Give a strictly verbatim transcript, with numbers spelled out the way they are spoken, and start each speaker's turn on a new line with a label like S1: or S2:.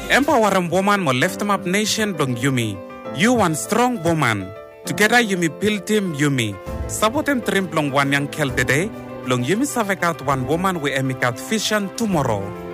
S1: Empower a woman mo lift up nation blong Yumi. You one strong woman. Together Yumi build him Yumi. Support him trim blong one young kel dede. Blong Yumi savekat one woman we emikat vision tomorrow.